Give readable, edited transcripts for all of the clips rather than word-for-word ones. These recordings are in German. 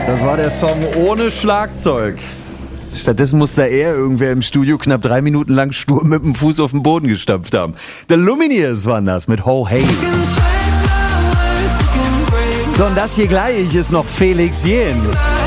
Das war der Song ohne Schlagzeug. Stattdessen musste er irgendwer im Studio knapp 3 Minuten lang stur mit dem Fuß auf den Boden gestampft haben. The Lumineers waren das mit Ho Hey. So, und das hier gleich ist noch Felix Jähn.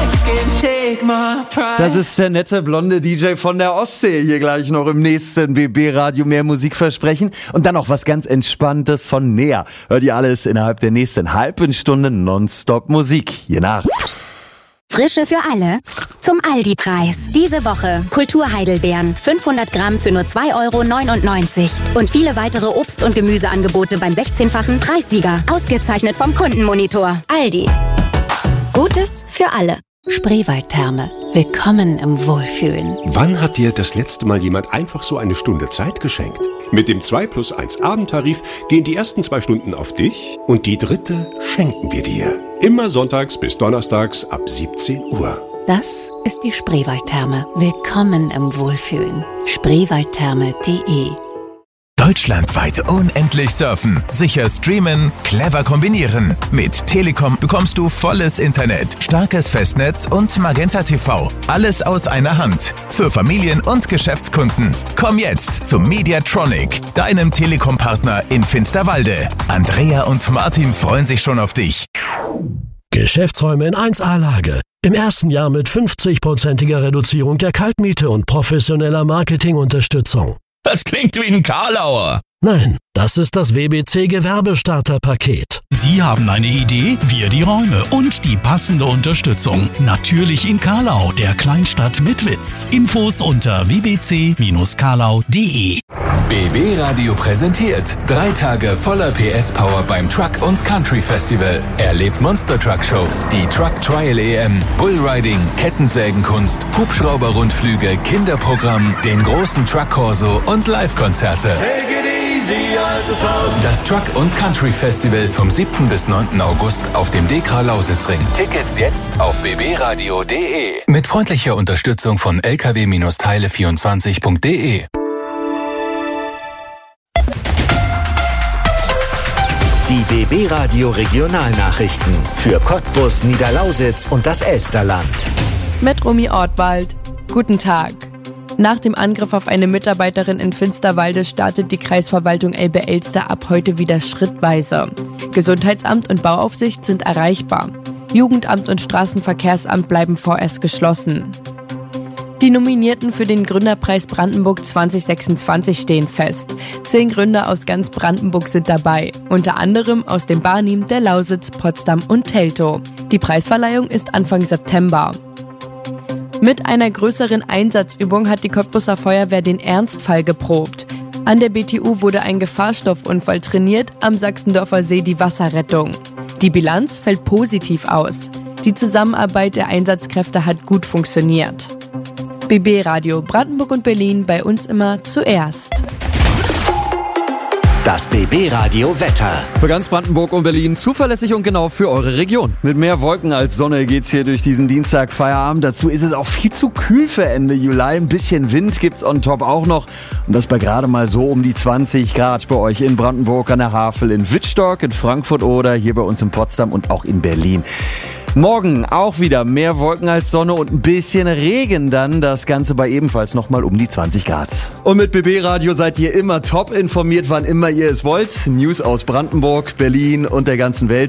Das ist der nette blonde DJ von der Ostsee. Hier gleich noch im nächsten BB-Radio mehr Musikversprechen. Und dann noch was ganz Entspanntes von Nea. Hört ihr alles innerhalb der nächsten halben Stunde nonstop Musik. Hier nach. Frische für alle zum Aldi-Preis. Diese Woche Kultur-Heidelbeeren, 500 Gramm für nur 2,99 € und viele weitere Obst- und Gemüseangebote beim 16-fachen Preissieger. Ausgezeichnet vom Kundenmonitor. Aldi. Gutes für alle. Spreewaldtherme. Willkommen im Wohlfühlen. Wann hat dir das letzte Mal jemand einfach so eine Stunde Zeit geschenkt? Mit dem 2+1 Abendtarif gehen die ersten 2 Stunden auf dich und die dritte schenken wir dir. Immer sonntags bis donnerstags ab 17 Uhr. Das ist die Spreewaldtherme. Willkommen im Wohlfühlen. Spreewaldtherme.de. Deutschlandweit unendlich surfen, sicher streamen, clever kombinieren. Mit Telekom bekommst du volles Internet, starkes Festnetz und Magenta TV. Alles aus einer Hand. Für Familien und Geschäftskunden. Komm jetzt zum Mediatronic, deinem Telekom-Partner in Finsterwalde. Andrea und Martin freuen sich schon auf dich. Geschäftsräume in 1A-Lage. Im ersten Jahr mit 50%iger Reduzierung der Kaltmiete und professioneller Marketingunterstützung. Das klingt wie ein Karlauer. Nein, das ist das WBC Gewerbestarterpaket. Sie haben eine Idee, wir die Räume und die passende Unterstützung. Natürlich in Karlau, der Kleinstadt mit Witz. Infos unter wbc-karlau.de. BB Radio präsentiert 3 Tage voller PS-Power beim Truck und Country Festival. Erlebt Monster Truck Shows, die Truck Trial EM, Bullriding, Kettensägenkunst, Hubschrauber-Rundflüge, Kinderprogramm, den großen Truck Corso und Live-Konzerte. Das Truck und Country Festival vom 7. bis 9. August auf dem Dekra Lausitzring. Tickets jetzt auf bbradio.de. Mit freundlicher Unterstützung von lkw-teile24.de. Die BB Radio Regionalnachrichten für Cottbus, Niederlausitz und das Elsterland. Mit Romy Ortwald. Guten Tag. Nach dem Angriff auf eine Mitarbeiterin in Finsterwalde startet die Kreisverwaltung Elbe-Elster ab heute wieder schrittweise. Gesundheitsamt und Bauaufsicht sind erreichbar. Jugendamt und Straßenverkehrsamt bleiben vorerst geschlossen. Die Nominierten für den Gründerpreis Brandenburg 2026 stehen fest. 10 Gründer aus ganz Brandenburg sind dabei, unter anderem aus dem Barnim, der Lausitz, Potsdam und Teltow. Die Preisverleihung ist Anfang September. Mit einer größeren Einsatzübung hat die Cottbuser Feuerwehr den Ernstfall geprobt. An der BTU wurde ein Gefahrstoffunfall trainiert, am Sachsendorfer See die Wasserrettung. Die Bilanz fällt positiv aus. Die Zusammenarbeit der Einsatzkräfte hat gut funktioniert. BB Radio Brandenburg und Berlin, bei uns immer zuerst. Das BB Radio Wetter. Für ganz Brandenburg und Berlin zuverlässig und genau für eure Region. Mit mehr Wolken als Sonne geht's hier durch diesen Dienstag Feierabend. Dazu ist es auch viel zu kühl für Ende Juli. Ein bisschen Wind gibt's on top auch noch. Und das bei gerade mal so um die 20 Grad bei euch in Brandenburg, an der Havel, in Wittstock, in Frankfurt oder hier bei uns in Potsdam und auch in Berlin. Morgen auch wieder mehr Wolken als Sonne und ein bisschen Regen dann. Das Ganze bei ebenfalls nochmal um die 20 Grad. Und mit BB Radio seid ihr immer top informiert, wann immer ihr es wollt. News aus Brandenburg, Berlin und der ganzen Welt.